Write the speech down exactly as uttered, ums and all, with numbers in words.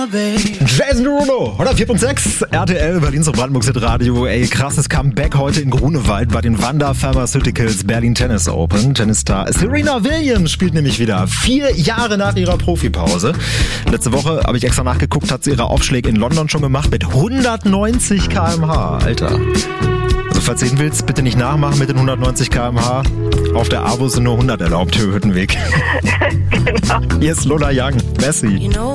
Jason Derulo, hundertvier Komma sechs, R T L, Berlins Brandenburgs Radio. Ey, krasses Comeback heute in Grunewald bei den Wanda Pharmaceuticals Berlin Tennis Open. Tennisstar Serena Williams spielt nämlich wieder. Vier Jahre nach ihrer Profipause. Letzte Woche, habe ich extra nachgeguckt, hat sie ihre Aufschläge in London schon gemacht mit hundertneunzig Kilometer pro Stunde. Alter. Also falls du sehen willst, bitte nicht nachmachen mit den hundertneunzig Kilometer pro Stunde. Auf der A W O sind nur hundert erlaubt, Hüttenweg. Genau. Hier ist Lola Young, Messi.